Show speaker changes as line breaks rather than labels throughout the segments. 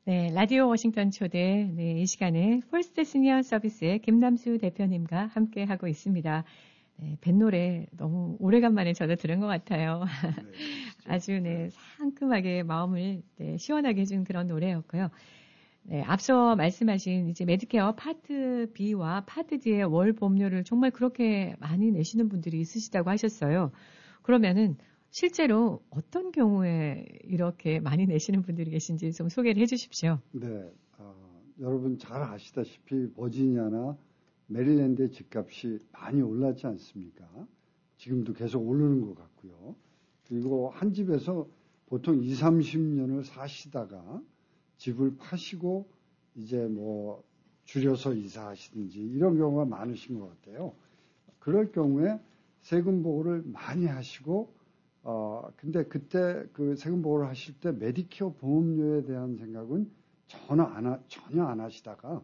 네, 라디오 워싱턴 초대, 네, 이 시간에 폴스트 시니어 서비스의 김남수 대표님과 함께 하고 있습니다. 네, 뱃노래 너무 오래간만에 저도 들은 것 같아요.
네,
아주 네, 상큼하게 마음을 네, 시원하게 해준 그런 노래였고요. 네, 앞서 말씀하신 이제 메디케어 파트 B와 파트 D의 월 보험료를 정말 그렇게 많이 내시는 분들이 있으시다고 하셨어요. 그러면은 실제로 어떤 경우에 이렇게 많이 내시는 분들이 계신지 좀 소개를 해 주십시오.
네, 여러분 잘 아시다시피 버지니아나 메릴랜드의 집값이 많이 올랐지 않습니까? 지금도 계속 오르는 것 같고요. 그리고 한 집에서 보통 20, 30년을 사시다가 집을 파시고 이제 뭐 줄여서 이사하시든지 이런 경우가 많으신 것 같아요. 그럴 경우에 세금 보고를 많이 하시고 근데 그때 그 세금 보고를 하실 때 메디케어 보험료에 대한 생각은 전혀 안 하시다가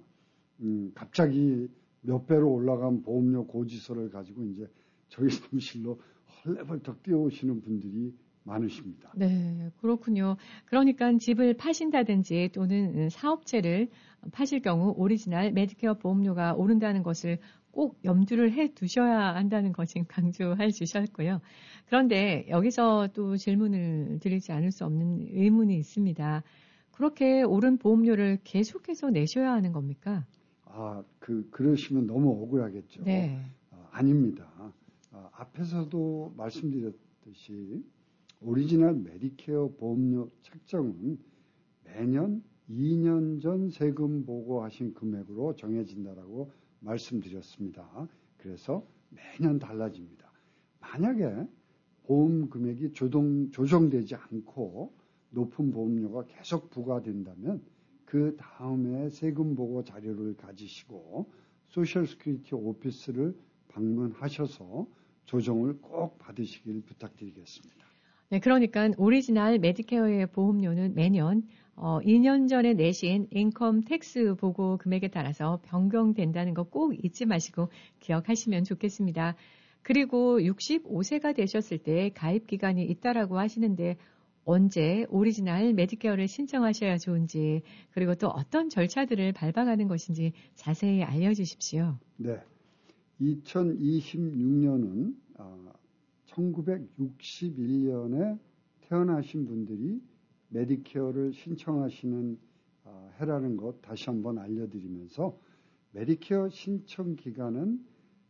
갑자기 몇 배로 올라간 보험료 고지서를 가지고 이제 저희 사무실로 헐레벌떡 뛰어오시는 분들이 많으십니다.
네, 그렇군요. 그러니까 집을 파신다든지 또는 사업체를 파실 경우 오리지널 메디케어 보험료가 오른다는 것을 꼭 염두를 해 두셔야 한다는 것을 강조해 주셨고요. 그런데 여기서 또 질문을 드리지 않을 수 없는 의문이 있습니다. 그렇게 오른 보험료를 계속해서 내셔야 하는 겁니까?
그러시면 너무 억울하겠죠.
네.
아닙니다. 앞에서도 말씀드렸듯이 오리지널 메디케어 보험료 책정은 매년 2년 전 세금 보고하신 금액으로 정해진다라고 말씀드렸습니다. 그래서 매년 달라집니다. 만약에 보험 금액이 조정되지 않고 높은 보험료가 계속 부과된다면 그 다음에 세금 보고 자료를 가지시고 소셜 시큐리티 오피스를 방문하셔서 조정을 꼭 받으시길 부탁드리겠습니다.
네, 그러니까 오리지널 메디케어의 보험료는 매년 2년 전에 내신 인컴 텍스 보고 금액에 따라서 변경된다는 거 꼭 잊지 마시고 기억하시면 좋겠습니다. 그리고 65세가 되셨을 때 가입 기간이 있다라고 하시는데 언제 오리지널 메디케어를 신청하셔야 좋은지 그리고 또 어떤 절차들을 밟아가는 것인지 자세히 알려주십시오.
네, 2026년은 1961년에 태어나신 분들이 메디케어를 신청하시는 해라는 것 다시 한번 알려드리면서 메디케어 신청 기간은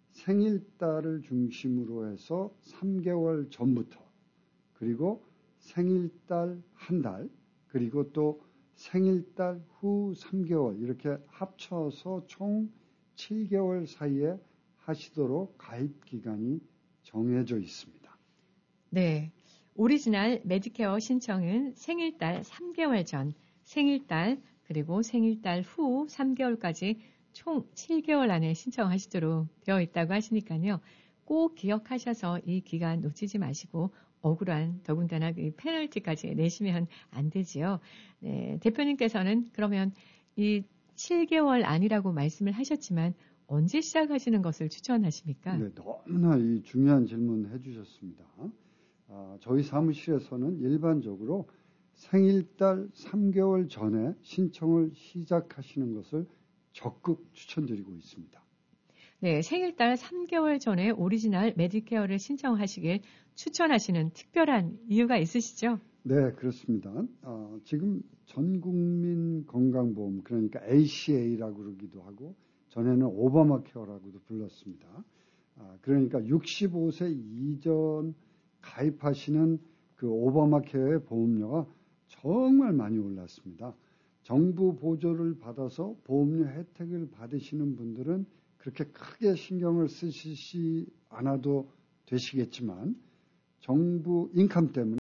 생일달을 중심으로 해서 3개월 전부터 그리고 생일달 한 달 그리고 또 생일달 후 3개월 이렇게 합쳐서 총 7개월 사이에 하시도록 가입 기간이 정해져 있습니다.
네. 오리지널 메디케어 신청은 생일달 3개월 전, 생일달, 그리고 생일달 후 3개월까지 총 7개월 안에 신청하시도록 되어 있다고 하시니까요. 꼭 기억하셔서 이 기간 놓치지 마시고 억울한 더군다나 그 페널티까지 내시면 안 되지요. 네, 대표님께서는 그러면 이 7개월 안이라고 말씀을 하셨지만 언제 시작하시는 것을 추천하십니까?
네, 너무나 이 중요한 질문 해주셨습니다. 저희 사무실에서는 일반적으로 생일달 3개월 전에 신청을 시작하시는 것을 적극 추천드리고 있습니다.
네, 생일달 3개월 전에 오리지널 메디케어를 신청하시길 추천하시는 특별한 이유가 있으시죠?
네, 그렇습니다. 지금 전국민 건강보험, 그러니까 ACA라고 그러기도 하고, 전에는 오바마 케어라고도 불렀습니다. 그러니까 65세 이전 가입하시는 그 오바마 케어의 보험료가 정말 많이 올랐습니다. 정부 보조를 받아서 보험료 혜택을 받으시는 분들은 그렇게 크게 신경을 쓰시지 않아도 되시겠지만 정부 인컴 때문에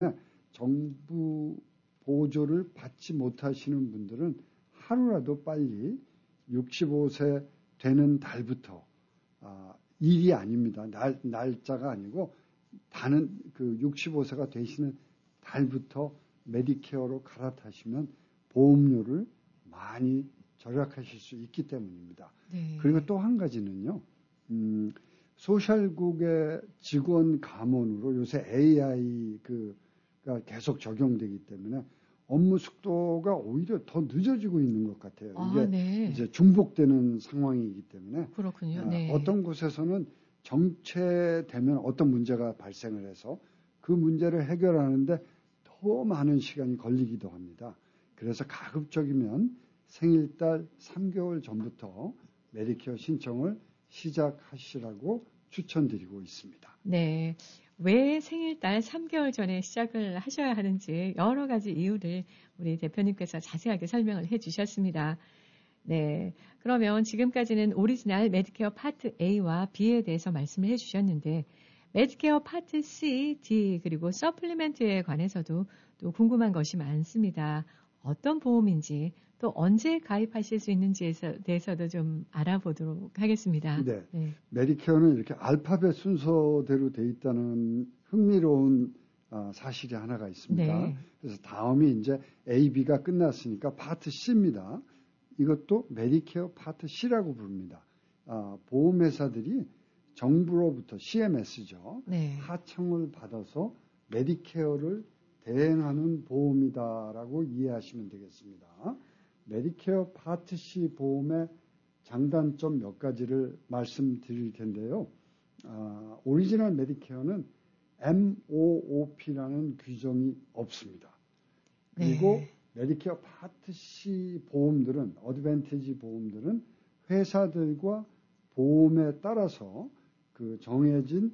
정부 보조를 받지 못하시는 분들은 하루라도 빨리 65세 되는 달부터 일이 아닙니다. 날짜가 아니고 다는 그 65세가 되시는 달부터 메디케어로 갈아타시면 보험료를 많이 절약하실 수 있기 때문입니다.
네.
그리고 또 한 가지는요. 소셜국의 직원 감원으로 요새 AI가 계속 적용되기 때문에 업무 속도가 오히려 더 늦어지고 있는 것 같아요. 이게
네.
이제 중복되는 상황이기 때문에
그렇군요. 네.
어떤 곳에서는 정체되면 어떤 문제가 발생을 해서 그 문제를 해결하는데 더 많은 시간이 걸리기도 합니다. 그래서 가급적이면 생일달 3개월 전부터 메디케어 신청을 시작하시라고 추천드리고 있습니다.
네. 왜 생일달 3개월 전에 시작을 하셔야 하는지 여러 가지 이유를 우리 대표님께서 자세하게 설명을 해 주셨습니다. 네. 그러면 지금까지는 오리지널 메디케어 파트 A와 B에 대해서 말씀을 해 주셨는데 메디케어 파트 C, D 그리고 서플리멘트에 관해서도 또 궁금한 것이 많습니다. 어떤 보험인지 또 언제 가입하실 수 있는지에 대해서도 좀 알아보도록 하겠습니다.
네.
네.
메디케어는 이렇게 알파벳 순서대로 돼 있다는 흥미로운 사실이 하나가 있습니다.
네.
그래서 다음이 이제 A, B가 끝났으니까 파트 C입니다. 이것도 메디케어 파트 C라고 부릅니다. 보험회사들이 정부로부터 CMS죠.
네.
하청을 받아서 메디케어를 대행하는 보험이다라고 이해하시면 되겠습니다. 메디케어 파트 C 보험의 장단점 몇 가지를 말씀드릴 텐데요. 오리지널 메디케어는 MOOP라는 규정이 없습니다. 그리고
네.
메디케어 파트 C 보험들은 어드밴티지 보험들은 회사들과 보험에 따라서 그 정해진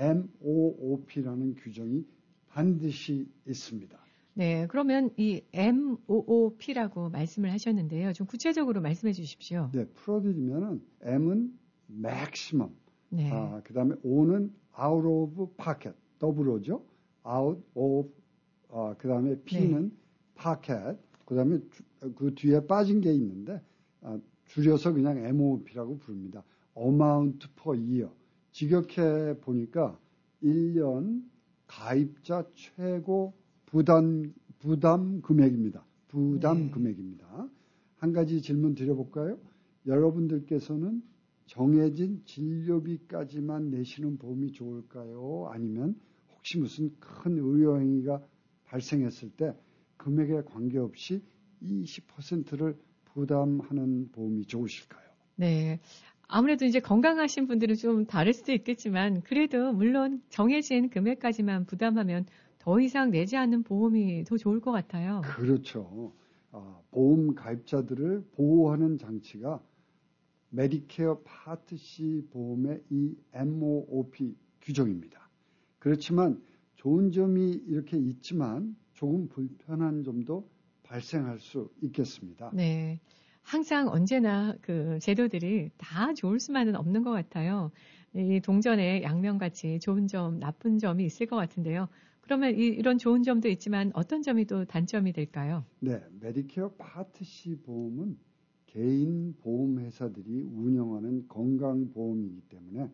MOOP라는 규정이 반드시 있습니다.
네, 그러면 이 MOOP라고 말씀을 하셨는데요. 좀 구체적으로 말씀해 주십시오.
네, 풀어드리면은 M은 maximum,
네.
그 다음에 O는 out of pocket, 더블로죠. out of, 그 다음에 P는 pocket, 그 다음에 그 뒤에 빠진 게 있는데 줄여서 그냥 MOOP라고 부릅니다. amount per year. 직역해 보니까 1년 가입자 최고 부담 금액입니다. 부담 금액입니다. 한 가지 질문 드려볼까요? 여러분들께서는 정해진 진료비까지만 내시는 보험이 좋을까요? 아니면 혹시 무슨 큰 의료행위가 발생했을 때 금액에 관계없이 20%를 부담하는 보험이 좋으실까요?
네. 아무래도 이제 건강하신 분들은 좀 다를 수도 있겠지만 그래도 물론 정해진 금액까지만 부담하면 더 이상 내지 않는 보험이 더 좋을 것 같아요.
그렇죠. 보험 가입자들을 보호하는 장치가 메디케어 파트 C 보험의 이 MOOP 규정입니다. 그렇지만 좋은 점이 이렇게 있지만 조금 불편한 점도 발생할 수 있겠습니다.
네. 항상 언제나 그 제도들이 다 좋을 수만은 없는 것 같아요. 이 동전의 양면같이 좋은 점, 나쁜 점이 있을 것 같은데요. 그러면 이런 좋은 점도 있지만 어떤 점이 또 단점이 될까요?
네, 메디케어 파트 C 보험은 개인 보험회사들이 운영하는 건강보험이기 때문에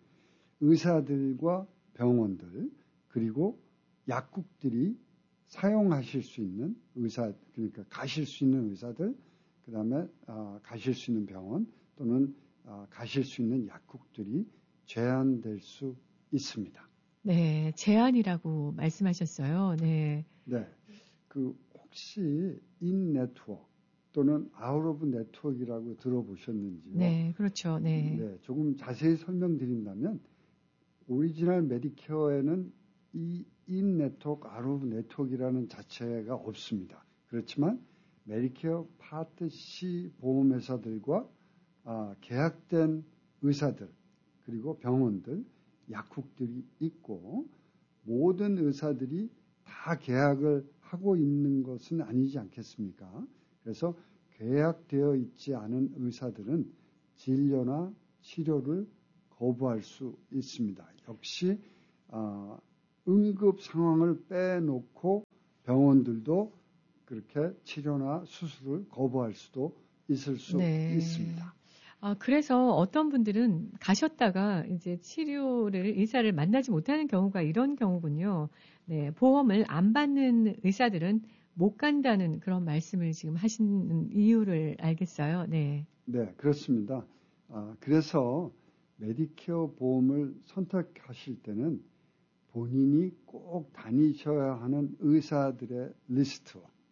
의사들과 병원들 그리고 약국들이 사용하실 수 있는 의사, 그러니까 가실 수 있는 의사들, 그 다음에 가실 수 있는 병원 또는 가실 수 있는 약국들이 제한될 수 있습니다.
네, 제한이라고 말씀하셨어요. 네.
네, 그 혹시 인 네트워크 또는 아웃 오브 네트워크라고 들어보셨는지요?
네, 그렇죠. 네.
네, 조금 자세히 설명드린다면 오리지널 메디케어에는 이 인 네트워크, 아웃 오브 네트워크라는 자체가 없습니다. 그렇지만 메디케어 파트 C 보험회사들과 계약된 의사들 그리고 병원들, 약국들이 있고 모든 의사들이 다 계약을 하고 있는 것은 아니지 않겠습니까? 그래서 계약되어 있지 않은 의사들은 진료나 치료를 거부할 수 있습니다. 역시 응급 상황을 빼놓고 병원들도 그렇게 치료나 수술을 거부할 수도 있을 수 있습니다.
그래서 어떤 분들은 가셨다가 이제 치료를 의사를 만나지 못하는 경우가 이런 경우군요. 네, 보험을 안 받는 의사들은 못 간다는 그런 말씀을 지금 하시는 이유를 알겠어요. 네.
네, 그렇습니다. 그래서 메디케어 보험을 선택하실 때는 본인이 꼭 다니셔야 하는 의사들의 리스트와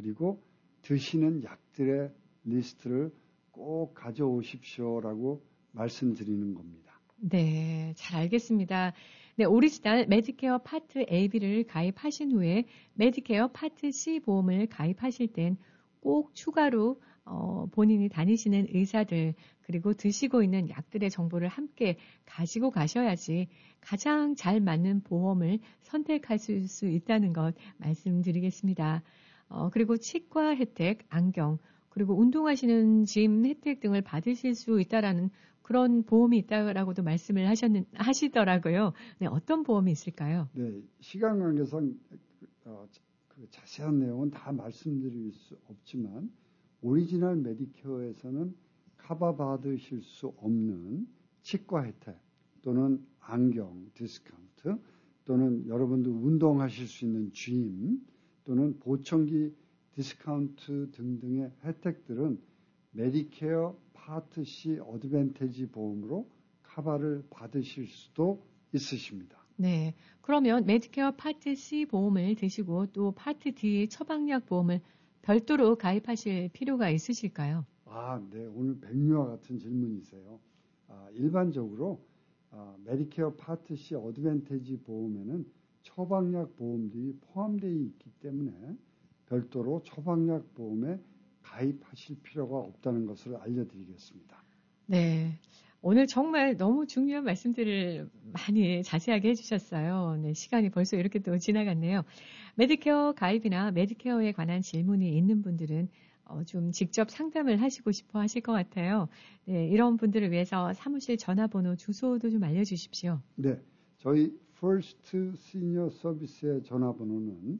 그리고 드시는 약들의 리스트를 꼭 가져오십시오라고 말씀드리는 겁니다.
네, 잘 알겠습니다. 네, 오리지널 메디케어 파트 AB를 가입하신 후에 메디케어 파트 C 보험을 가입하실 땐 꼭 추가로 본인이 다니시는 의사들 그리고 드시고 있는 약들의 정보를 함께 가지고 가셔야지 가장 잘 맞는 보험을 선택하실 수 있다는 것 말씀드리겠습니다. 그리고 치과 혜택, 안경, 그리고 운동하시는 짐 혜택 등을 받으실 수 있다라는 그런 보험이 있다라고도 말씀을 하시더라고요. 네, 어떤 보험이 있을까요?
네, 시간 관계상 그 자세한 내용은 다 말씀드릴 수 없지만 오리지널 메디케어에서는 커버 받으실 수 없는 치과 혜택 또는 안경 디스카운트 또는 여러분도 운동하실 수 있는 짐 또는 보청기 디스카운트 등등의 혜택들은 메디케어 파트 C 어드밴티지 보험으로 커버를 받으실 수도 있으십니다.
네. 그러면 메디케어 파트 C 보험을 드시고 또 파트 D 처방약 보험을 별도로 가입하실 필요가 있으실까요?
네. 오늘 백미와 같은 질문이세요. 일반적으로 메디케어 파트 C 어드밴티지 보험에는 처방약 보험들이 포함되어 있기 때문에 별도로 처방약 보험에 가입하실 필요가 없다는 것을 알려드리겠습니다.
네. 오늘 정말 너무 중요한 말씀들을 많이 자세하게 해주셨어요. 네, 시간이 벌써 이렇게 또 지나갔네요. 메디케어 가입이나 메디케어에 관한 질문이 있는 분들은 좀 직접 상담을 하시고 싶어 하실 것 같아요. 네, 이런 분들을 위해서 사무실 전화번호, 주소도 좀 알려주십시오.
네, 저희 퍼스트 시니어 서비스의 전화번호는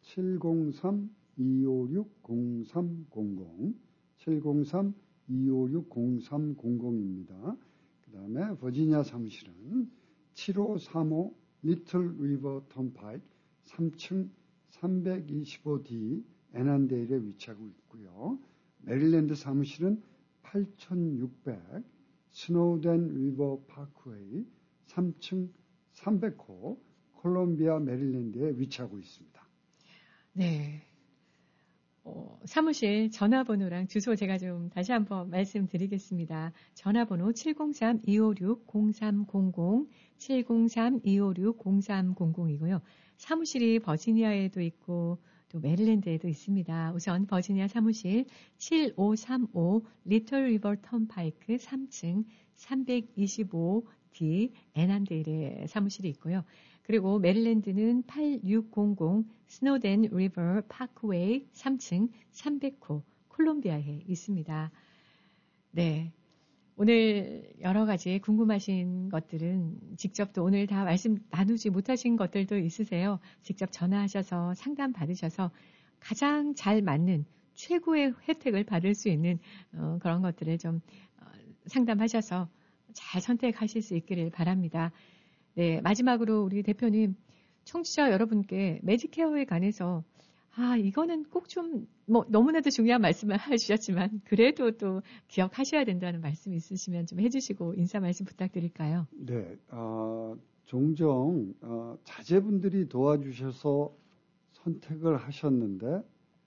703-256-0300, 703-256-0300입니다. 그 다음에 버지니아 사무실은 7535 리틀 리버 턴파이크 3층 325D 애난데일에 위치하고 있고요. 메릴랜드 사무실은 8600 스노우덴 리버 파크웨이 3층 300호 콜롬비아 메릴랜드에 위치하고 있습니다.
네. 사무실 전화번호랑 주소 제가 좀 다시 한번 말씀드리겠습니다. 전화번호 703-256-0300, 703-256-0300이고요. 사무실이 버지니아에도 있고 또 메릴랜드에도 있습니다. 우선 버지니아 사무실 7535 리틀 리버 턴파이크 3층 325D 애난데일에 사무실이 있고요. 그리고 메릴랜드는 8600 스노덴 리버 파크웨이 3층 300호 콜롬비아에 있습니다. 네. 오늘 여러 가지 궁금하신 것들은 직접 또 오늘 다 말씀 나누지 못하신 것들도 있으세요. 직접 전화하셔서 상담 받으셔서 가장 잘 맞는 최고의 혜택을 받을 수 있는 그런 것들을 좀 상담하셔서 잘 선택하실 수 있기를 바랍니다. 네, 마지막으로 우리 대표님, 청취자 여러분께 메디케어에 관해서 이거는 꼭 좀 너무나도 중요한 말씀을 해주셨지만 그래도 또 기억하셔야 된다는 말씀 있으시면 좀 해주시고 인사 말씀 부탁드릴까요?
네, 종종 자제분들이 도와주셔서 선택을 하셨는데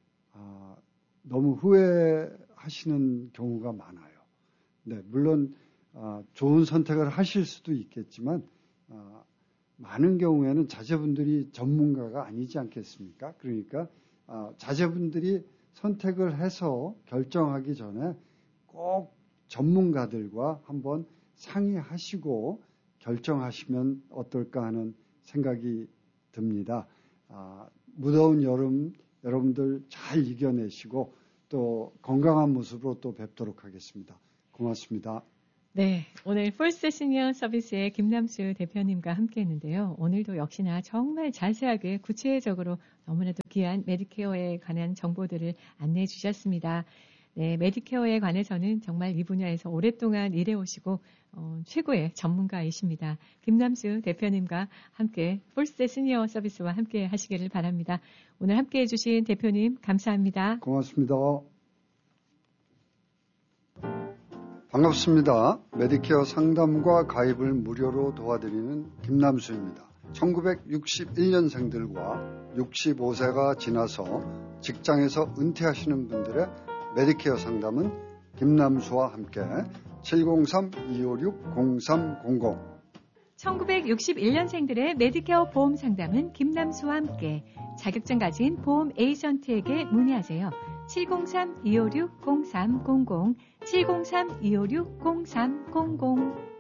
너무 후회하시는 경우가 많아요. 네, 물론 좋은 선택을 하실 수도 있겠지만 많은 경우에는 자제분들이 전문가가 아니지 않겠습니까? 그러니까 자제분들이 선택을 해서 결정하기 전에 꼭 전문가들과 한번 상의하시고 결정하시면 어떨까 하는 생각이 듭니다. 무더운 여름 여러분들 잘 이겨내시고 또 건강한 모습으로 또 뵙도록 하겠습니다. 고맙습니다.
네, 오늘 폴스 시니어 서비스의 김남수 대표님과 함께 했는데요. 오늘도 역시나 정말 자세하게 구체적으로 너무나도 귀한 메디케어에 관한 정보들을 안내해 주셨습니다. 네, 메디케어에 관해서는 정말 이 분야에서 오랫동안 일해오시고 최고의 전문가이십니다. 김남수 대표님과 함께 폴스 시니어 서비스와 함께 하시기를 바랍니다. 오늘 함께 해주신 대표님 감사합니다.
고맙습니다. 반갑습니다. 메디케어 상담과 가입을 무료로 도와드리는 김남수입니다. 1961년생들과 65세가 지나서 직장에서 은퇴하시는 분들의 메디케어 상담은 김남수와 함께 703-256-0300
1961년생들의 메디케어 보험 상담은 김남수와 함께 자격증 가진 보험 에이전트에게 문의하세요. 703-256-0300 703-256-0300